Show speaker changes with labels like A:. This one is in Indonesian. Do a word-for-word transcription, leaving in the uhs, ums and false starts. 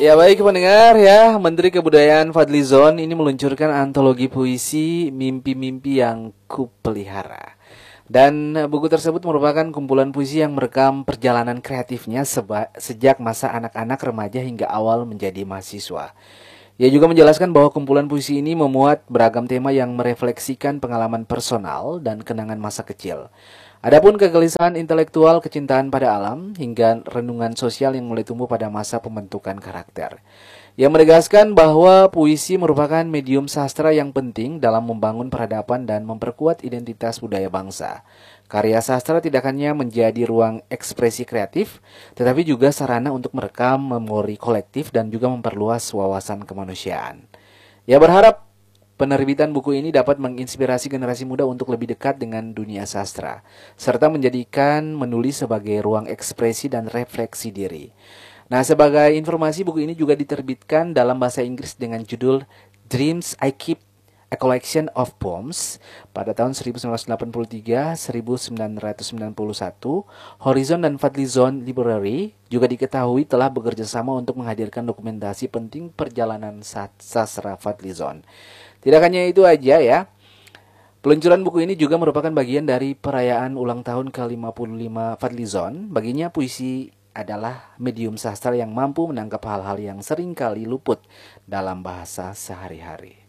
A: Ya baik pendengar ya, Menteri Kebudayaan Fadlizon ini meluncurkan antologi puisi Mimpi-Mimpi yang Kupelihara. Dan buku tersebut merupakan kumpulan puisi yang merekam perjalanan kreatifnya seba- sejak masa anak-anak, remaja hingga awal menjadi mahasiswa. Ia juga menjelaskan bahwa kumpulan puisi ini memuat beragam tema yang merefleksikan pengalaman personal dan kenangan masa kecil. Adapun kegelisahan intelektual, kecintaan pada alam, hingga renungan sosial yang mulai tumbuh pada masa pembentukan karakter. Ia menegaskan bahwa puisi merupakan medium sastra yang penting dalam membangun peradaban dan memperkuat identitas budaya bangsa. Karya sastra tidak hanya menjadi ruang ekspresi kreatif, tetapi juga sarana untuk merekam memori kolektif dan juga memperluas wawasan kemanusiaan. Ia berharap penerbitan buku ini dapat menginspirasi generasi muda untuk lebih dekat dengan dunia sastra, serta menjadikan menulis sebagai ruang ekspresi dan refleksi diri. Nah, sebagai informasi, buku ini juga diterbitkan dalam bahasa Inggris dengan judul Dreams I Keep, A Collection of Poems pada tahun seribu sembilan ratus delapan puluh tiga sampai seribu sembilan ratus sembilan puluh satu. Horizon dan Fadlizon Library juga diketahui telah bekerja sama untuk menghadirkan dokumentasi penting perjalanan sastra Fadlizon. Tidak hanya itu aja ya, peluncuran buku ini juga merupakan bagian dari perayaan ulang tahun ke lima puluh lima Fadlizon. Baginya puisi adalah medium sastra yang mampu menangkap hal-hal yang seringkali luput dalam bahasa sehari-hari.